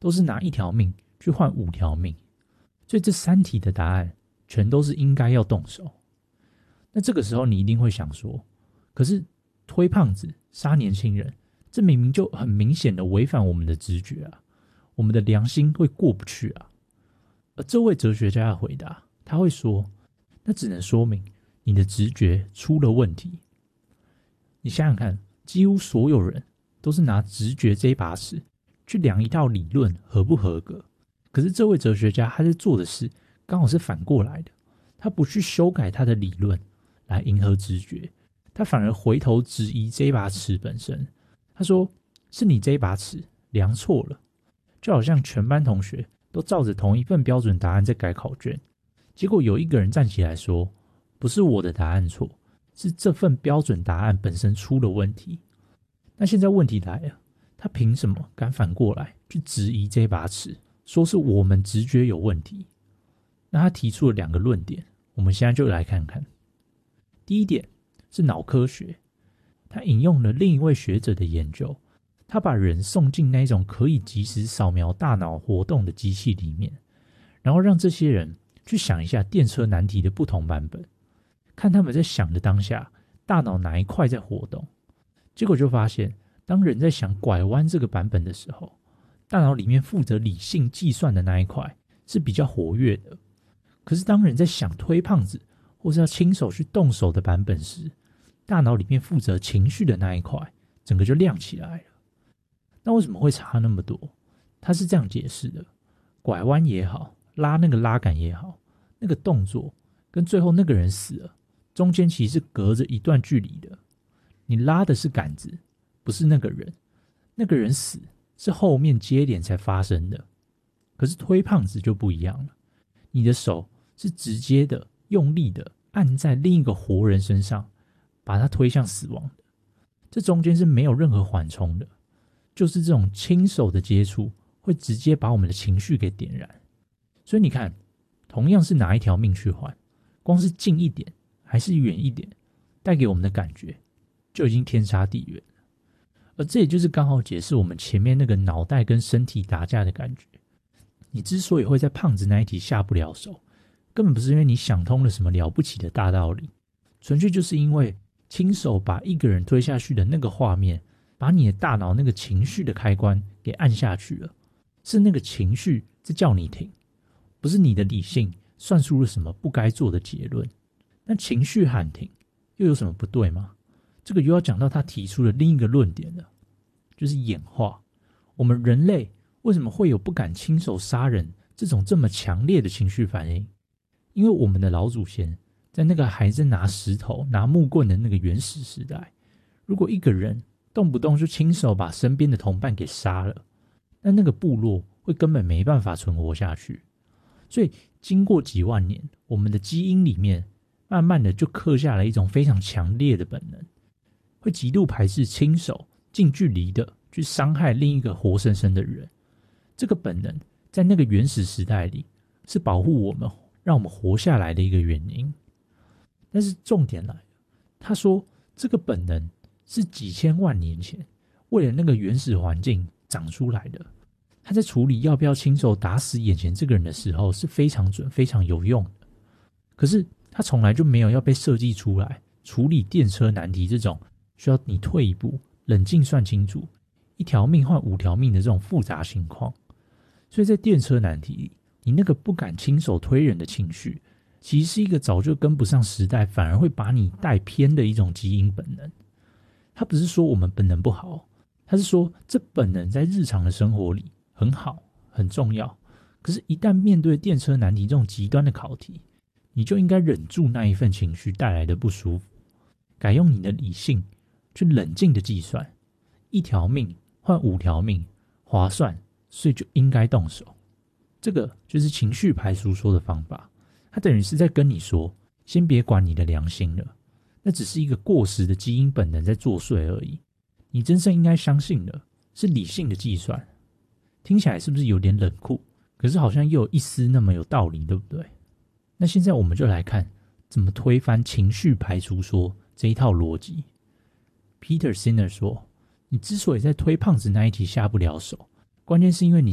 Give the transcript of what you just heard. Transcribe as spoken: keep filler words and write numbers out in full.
都是拿一条命去换五条命，所以这三题的答案全都是应该要动手。那这个时候你一定会想说，可是推胖子杀年轻人，这明明就很明显的违反我们的直觉啊，我们的良心会过不去啊。而这位哲学家的回答，他会说，那只能说明你的直觉出了问题。你想想看，几乎所有人都是拿直觉这一把尺去量一套理论合不合格，可是这位哲学家他在做的事刚好是反过来的，他不去修改他的理论来迎合直觉，他反而回头质疑这一把尺本身。他说，是你这一把尺量错了，就好像全班同学都照着同一份标准答案在改考卷，结果有一个人站起来说，不是我的答案错，是这份标准答案本身出了问题。那现在问题来了，他凭什么敢反过来去质疑这把尺，说是我们直觉有问题？那他提出了两个论点，我们现在就来看看。第一点是脑科学，他引用了另一位学者的研究，他把人送进那种可以即时扫描大脑活动的机器里面，然后让这些人去想一下电车难题的不同版本，看他们在想的当下，大脑哪一块在活动。结果就发现，当人在想拐弯这个版本的时候，大脑里面负责理性计算的那一块是比较活跃的。可是当人在想推胖子或是要亲手去动手的版本时，大脑里面负责情绪的那一块整个就亮起来了。那为什么会差那么多？他是这样解释的，拐弯也好，拉那个拉杆也好，那个动作跟最后那个人死了中间其实是隔着一段距离的。你拉的是杆子，不是那个人，那个人死是后面接连才发生的。可是推胖子就不一样了，你的手是直接的用力的按在另一个活人身上，把他推向死亡的，这中间是没有任何缓冲的，就是这种亲手的接触会直接把我们的情绪给点燃。所以你看，同样是拿一条命去换，光是近一点还是远一点，带给我们的感觉就已经天差地远了。而这也就是刚好解释我们前面那个脑袋跟身体打架的感觉。你之所以会在胖子那一题下不了手，根本不是因为你想通了什么了不起的大道理，纯粹就是因为亲手把一个人推下去的那个画面，把你的大脑那个情绪的开关给按下去了。是那个情绪在叫你停，不是你的理性算出了什么不该做的结论。那情绪喊停又有什么不对吗？这个又要讲到他提出的另一个论点了，就是演化。我们人类为什么会有不敢亲手杀人这种这么强烈的情绪反应？因为我们的老祖先在那个还在拿石头拿木棍的那个原始时代，如果一个人动不动就亲手把身边的同伴给杀了，那那个部落会根本没办法存活下去。所以经过几万年，我们的基因里面慢慢的就刻下了一种非常强烈的本能，会极度排斥亲手近距离的去伤害另一个活生生的人。这个本能在那个原始时代里是保护我们让我们活下来的一个原因。但是重点来了，他说这个本能是几千万年前为了那个原始环境长出来的，他在处理要不要亲手打死眼前这个人的时候是非常准非常有用的。可是他从来就没有要被设计出来处理电车难题这种需要你退一步冷静算清楚一条命换五条命的这种复杂情况。所以在电车难题里，你那个不敢亲手推人的情绪，其实是一个早就跟不上时代，反而会把你带偏的一种基因本能。他不是说我们本能不好，他是说这本能在日常的生活里很好很重要，可是一旦面对电车难题这种极端的考题，你就应该忍住那一份情绪带来的不舒服，改用你的理性去冷静的计算，一条命换五条命划算，所以就应该动手。这个就是情绪排除说的方法，它等于是在跟你说，先别管你的良心了，那只是一个过时的基因本能在作祟而已。你真正应该相信的是理性的计算。听起来是不是有点冷酷？可是好像又有一丝那么有道理，对不对？那现在我们就来看怎么推翻情绪排除说这一套逻辑。Peter Sinner 说，你之所以在推胖子那一题下不了手，关键是因为你